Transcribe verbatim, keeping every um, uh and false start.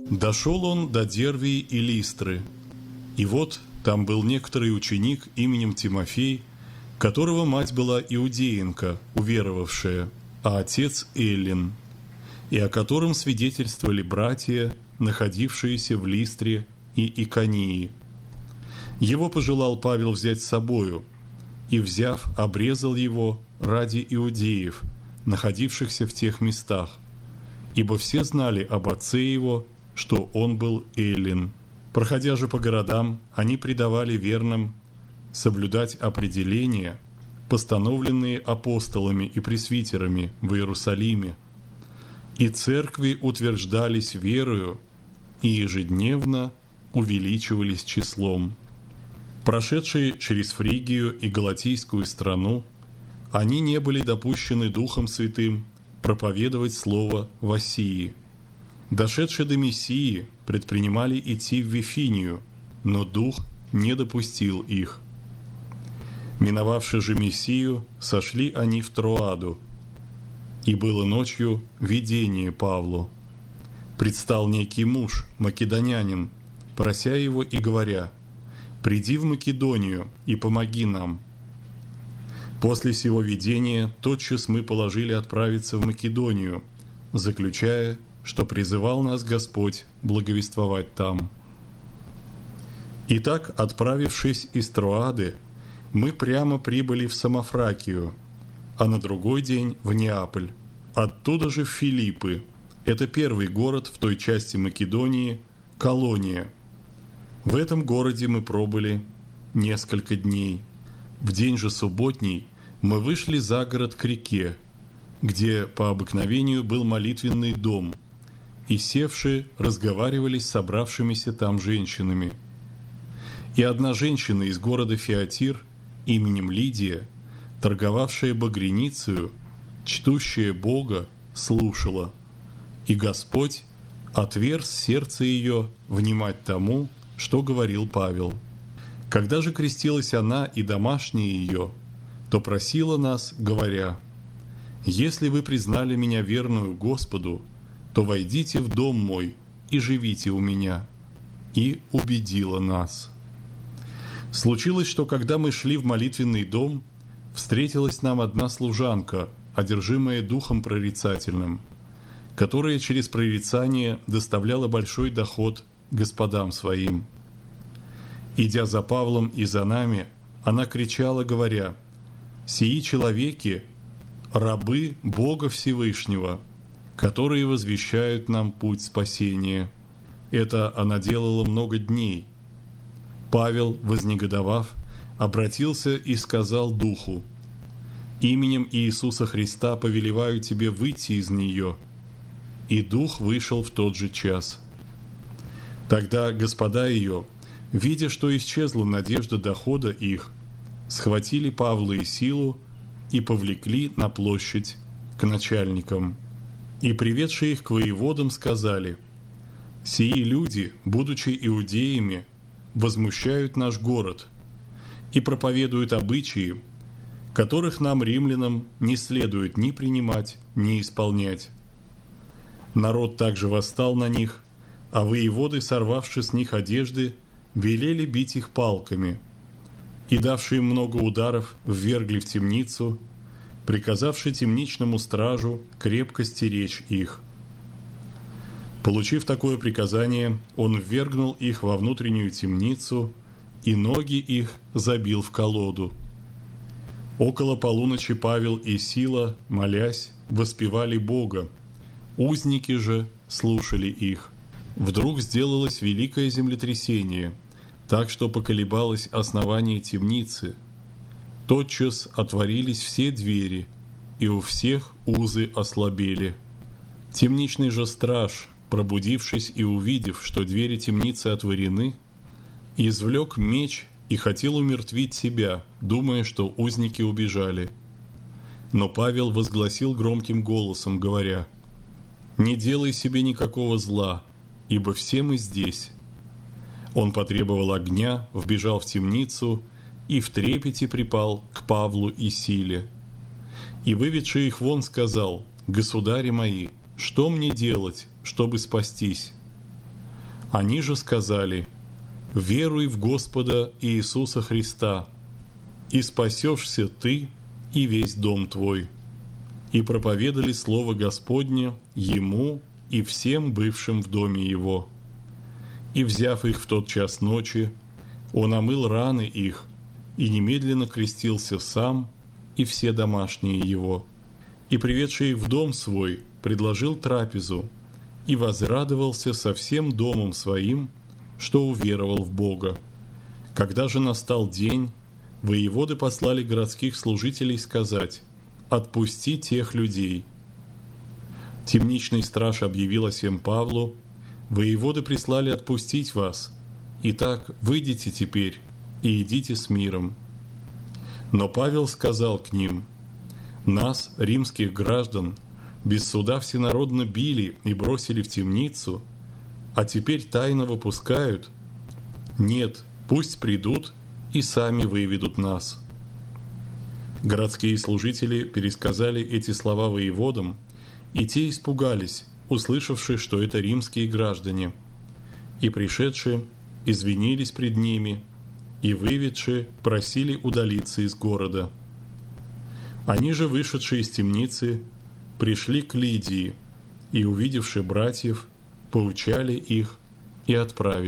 Дошел он до Дервии и Листры, и вот там был некоторый ученик именем Тимофей, которого мать была иудеенка, уверовавшая, а отец Эллин, и о котором свидетельствовали братья, находившиеся в Листре и Иконии. Его пожелал Павел взять с собою, и, взяв, обрезал его ради иудеев, находившихся в тех местах, ибо все знали об отце его, что он был Эллин. Проходя же по городам, они предавали верным соблюдать определения, постановленные апостолами и пресвитерами в Иерусалиме, и церкви утверждались верою и ежедневно увеличивались числом. Прошедшие через Фригию и Галатийскую страну, они не были допущены Духом Святым проповедовать слово в Асии. Дошедшие до Мессии, предпринимали идти в Вифинию, но Дух не допустил их. Миновавши же Мессию, сошли они в Троаду, и было ночью видение Павлу. Предстал некий муж, македонянин, прося его и говоря: «Приди в Македонию и помоги нам». После сего видения тотчас мы положили отправиться в Македонию, заключая, что призывал нас Господь благовествовать там. Итак, отправившись из Троады, мы прямо прибыли в Самофракию, а на другой день в Неаполь, оттуда же в Филиппы, это первый город в той части Македонии, Колония. В этом городе мы пробыли несколько дней. В день же субботний мы вышли за город к реке, где по обыкновению был молитвенный дом, и, севши, разговаривали с собравшимися там женщинами. И одна женщина из города Фиатир, именем Лидия, торговавшая багряницею, чтущая Бога, слушала, и Господь отверз сердце ее внимать тому, что говорил Павел. Когда же крестилась она и домашние ее, то просила нас, говоря: «Если вы признали меня верную Господу, то войдите в дом мой и живите у меня». И убедила нас. Случилось, что когда мы шли в молитвенный дом, встретилась нам одна служанка, одержимая духом прорицательным, которая через прорицание доставляла большой доход господам своим. Идя за Павлом и за нами, она кричала, говоря: «Сии человеки – рабы Бога Всевышнего, которые возвещают нам путь спасения». Это она делала много дней. Павел, вознегодовав, обратился и сказал духу: «Именем Иисуса Христа повелеваю тебе выйти из нее». И дух вышел в тот же час. Тогда господа ее, видя, что исчезла надежда дохода их, схватили Павла и Силу и повлекли на площадь к начальникам. И, приведшие их к воеводам, сказали: «Сии люди, будучи иудеями, возмущают наш город и проповедуют обычаи, которых нам, римлянам, не следует ни принимать, ни исполнять». Народ также восстал на них, а воеводы, сорвавши с них одежды, велели бить их палками, и, давши им много ударов, ввергли в темницу, приказавши темничному стражу крепко стеречь их. Получив такое приказание, он ввергнул их во внутреннюю темницу и ноги их забил в колоду. Около полуночи Павел и Сила, молясь, воспевали Бога, узники же слушали их. Вдруг сделалось великое землетрясение, так что поколебалось основание темницы. Тотчас отворились все двери, и у всех узы ослабели. Темничный же страж, пробудившись и увидев, что двери темницы отворены, извлек меч и хотел умертвить себя, думая, что узники убежали. Но Павел возгласил громким голосом, говоря: «Не делай себе никакого зла, ибо все мы здесь». Он потребовал огня, вбежал в темницу и в трепете припал к Павлу и Силе. И, выведший их вон, сказал: «Государи мои, что мне делать, чтобы спастись?» Они же сказали: «Веруй в Господа Иисуса Христа, и спасешься ты и весь дом твой». И проповедали слово Господне ему и всем бывшим в доме его. И, взяв их в тот час ночи, он омыл раны их и немедленно крестился сам и все домашние его. И, приведший их в дом свой, предложил трапезу и возрадовался со всем домом своим, что уверовал в Бога. Когда же настал день, воеводы послали городских служителей сказать: «Отпусти тех людей». Темничный страж объявил всем Павлу: «Воеводы прислали отпустить вас. Итак, выйдите теперь и идите с миром». Но Павел сказал к ним: «Нас, римских граждан, без суда всенародно били и бросили в темницу, а теперь тайно выпускают. Нет, пусть придут и сами выведут нас». Городские служители пересказали эти слова воеводам, и те испугались, услышавши, что это римские граждане, и, пришедшие, извинились пред ними, и, выведшие, просили удалиться из города. Они же, вышедшие из темницы, пришли к Лидии, и, увидевши братьев, поучали их и отправили.